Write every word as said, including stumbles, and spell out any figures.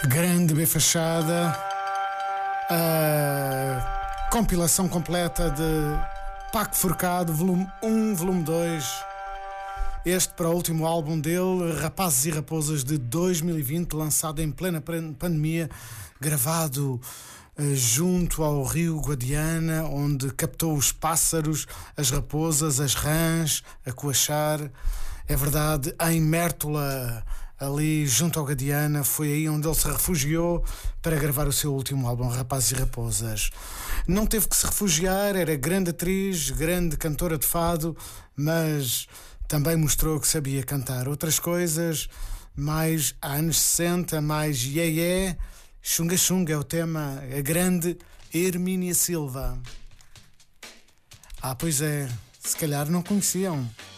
Grande B Fachada, a compilação completa de Paco Forcado, volume um, volume dois. Este para o último álbum dele, Rapazes e Raposas, de dois mil e vinte, lançado em plena pandemia, gravado uh, junto ao rio Guadiana, onde captou os pássaros, as raposas, as rãs, a coachar. É verdade, em Mértola, ali junto ao Guadiana, foi aí onde ele se refugiou para gravar o seu último álbum, Rapazes e Raposas. Não teve que se refugiar, era grande atriz, grande cantora de fado, mas também mostrou que sabia cantar outras coisas, mais anos sessenta, mais iê-iê. Xunga Xunga é o tema, a grande Hermínia Silva. Ah, pois é, se calhar não conheciam.